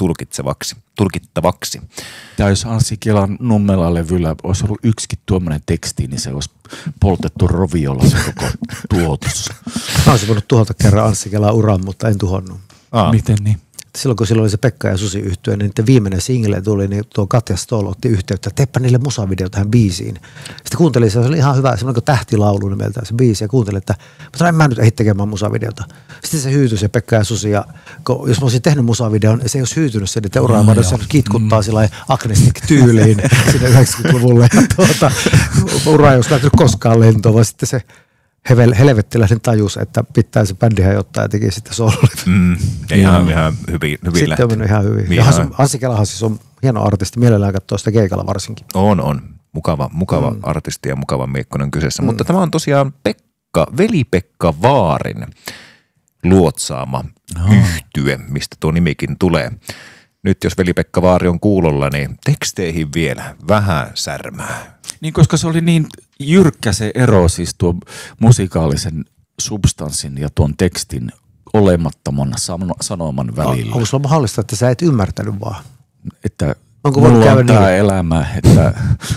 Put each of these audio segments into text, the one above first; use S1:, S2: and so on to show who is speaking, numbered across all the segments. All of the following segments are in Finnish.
S1: tulkittavaksi.
S2: Ja jos Anssi Kelan Nummela-levyllä olisi ollut yksikin tuommoinen teksti, niin se olisi poltettu roviolla se koko tuotos.
S3: Mä olisin voinut tuhota kerran Anssi Kelan uran, mutta en tuhonnut.
S2: Miten niin?
S3: Silloin kun silloin oli se Pekka ja Susi -yhtye, niin niiden viimeinen single tuli, niin tuo Katja Stoll otti yhteyttä, että teepä niille musavideo tähän biisiin. Sitten kuuntelin, se oli ihan hyvä, semmoinen kuin Tähtilaulu nimeltään se biisi, ja kuuntelin, että en mä nyt ehdi tekemään musavideota. Sitten se hyytyi se Pekka ja Susi, ja jos mä olisin tehnyt musavideon, se ei olisi hyytynyt sen, että uraa, vaan se kitkuttaa sillä Agnestic-tyyliin sinne 90-luvulle, ja ura ei olisi lähtenyt koskaan lentoon, vaan sitten se helvettiläinen tajus, että pitää se bändi hajottaa ja teki sitten soololevy.
S1: Ihan hyvin
S3: sitten on mennyt ihan hyvin. Ja Anssi Kelahan siis on hieno artisti, mielellään katsoo sitä keikalla varsinkin.
S1: On. Mukava artisti ja mukava miekkonen kyseessä. Mutta tämä on tosiaan veli-Pekka Vaarin luotsaama yhtye, mistä tuo nimikin tulee. Nyt jos veli-Pekka Vaari on kuulolla, niin teksteihin vielä vähän särmää.
S2: Niin, koska se oli niin jyrkkä se ero siis tuon musikaalisen substanssin ja tuon tekstin olemattomana sanoman välillä.
S3: Onko sulla mahdollista, että sä et ymmärtänyt vaan?
S2: Että mulla on tämä elämä, että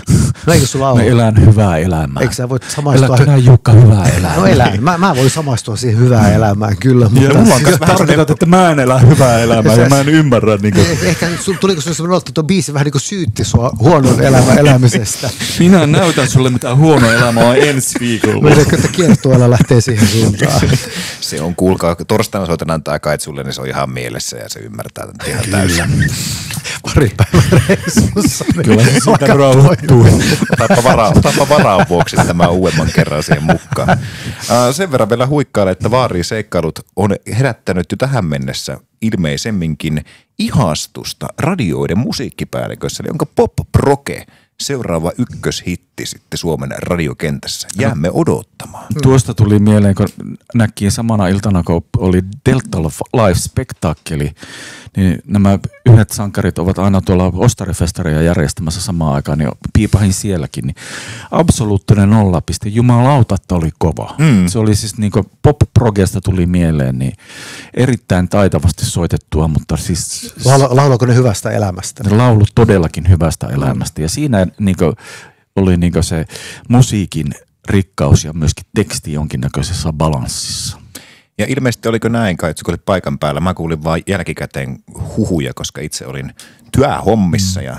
S2: mä elän hyvää elämää.
S3: Eikö sä voit samaistua?
S2: Elätkö Jukka hyvää elämää?
S3: No elän. Mä voin samaistua siihen hyvään elämään kyllä.
S2: Mutta mulla on myös tarkoitat, että mä en elä hyvää elämää ja mä en ymmärrä. Niin kuin.
S3: Ehkä tuliko sulle sellainen että tuo biisi vähän niin kuin syytti sua huonon elämän elämisestä?
S2: Minä näytän sulle mitä huono elämä on ensi viikolla.
S3: Meidänkö, että kiertueella lähtee siihen suuntaan?
S1: Se on, kuulkaa, torstaina soitan antaa Kaitsulle, niin se on ihan mielessä ja se ymmärtää ihan täysin.
S3: Pari päivän reissussa.
S2: Kyllä se siitä rauhoittuu.
S1: Otapa varaan vuoksi tämän uudemman kerran siihen mukaan. Sen verran vielä huikkailla, että Vaarin seikkailut on herättänyt jo tähän mennessä ilmeisemminkin ihastusta radioiden musiikkipäällikössä. Eli onko Pop Proke seuraava ykköshitti sitten Suomen radiokentässä? Jäämme odottamaan.
S2: Tuosta tuli mieleen, kun näki samana iltana, kun oli Delta Live-spektaakkeli, niin nämä yhdet sankarit ovat aina tuolla Ostarifestaria järjestämässä samaan aikaan, niin piipahin sielläkin. Niin absoluuttinen nollapiste, jumalauta, että oli kova. Se oli siis niin kuin pop-progesta tuli mieleen, niin erittäin taitavasti soitettua, mutta siis...
S3: Laulako ne hyvästä elämästä?
S2: Ne laulu todellakin hyvästä elämästä, ja siinä niin kuin oli niin kuin se musiikin rikkaus ja myöskin teksti jonkinnäköisessä balanssissa.
S1: Ja ilmeisesti oliko näin, Kaitsu, kun olit paikan päällä. Mä kuulin vaan jälkikäteen huhuja, koska itse olin työhommissa ja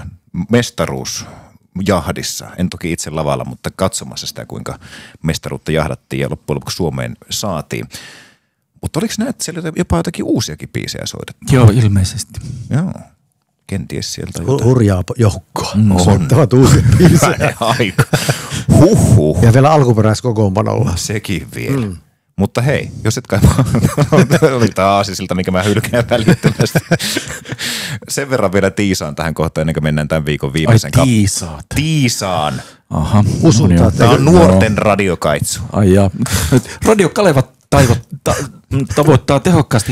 S1: mestaruusjahdissa. En toki itse lavalla, mutta katsomassa sitä, kuinka mestaruutta jahdattiin ja loppujen lopuksi Suomeen saatiin. Mutta oliko näin, että siellä jopa jotakin uusiakin biisejä soitettu?
S2: Joo, ilmeisesti.
S1: Joo. Kenties sieltä jotain.
S3: Hurjaa joukkoa. Soittavat uusia biisejä.
S1: Aika. Huhhuh.
S3: Ja vielä alkuperäiskokoonpanolla.
S1: Sekin vielä. Mutta hei, jos et kaipaa, oli tämä aasisilta, mikä mä hylkään välittömästi. Sen verran vielä tiisaan tähän kohtaan, ennen kuin mennään tämän viikon viimeisen
S2: tiisaat.
S1: Tiisaan.
S2: Aha.
S1: Tämä on nuorten radiokaitsu.
S2: Ai jaa. Radio Kaleva tavoittaa tehokkaasti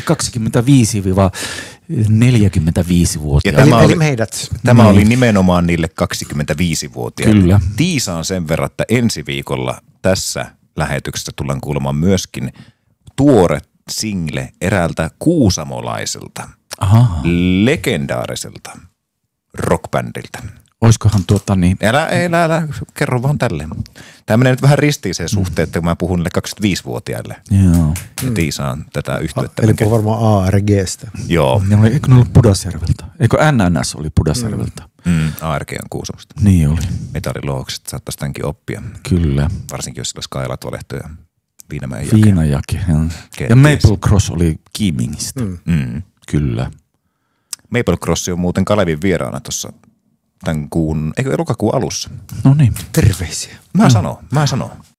S2: 25-45-vuotiaita.
S3: Eli meidät.
S1: Tämä oli nimenomaan niille 25-vuotiaille.
S2: Kyllä.
S1: Tiisaan sen verran, että ensi viikolla tässä lähetyksessä tullaan kuulemaan myöskin tuore single eräältä kuusamolaiselta, legendaariselta rockbändiltä.
S2: Oiskohan niin?
S1: Älä, kerro vaan tälleen. Tämä menee nyt vähän ristiiseen suhteen, että mä puhun niille 25-vuotiaille.
S2: Joo.
S1: Ja tiisaan tätä yhtyettä.
S3: Eli puhuu varmaan ARGstä.
S1: Joo.
S2: Eikö ne ollut Pudasjärveltä? Eikö NNS oli Pudasjärveltä?
S1: ARG on Kuusamosta.
S2: Niin oli.
S1: Metalliloogset saattaisi tämänkin oppia.
S2: Kyllä.
S1: Varsinkin jos sillä olisi Kailat-Valehto ja Viinamäen
S2: Jake. Viinajake. Ja Maple Cross oli Kiimingistä. Kyllä.
S1: Maple Cross on muuten Kalevin vieraana tuossa tämän kuun, eikö lokakuun alussa?
S2: No niin.
S3: Terveisiä.
S1: Mä sanon.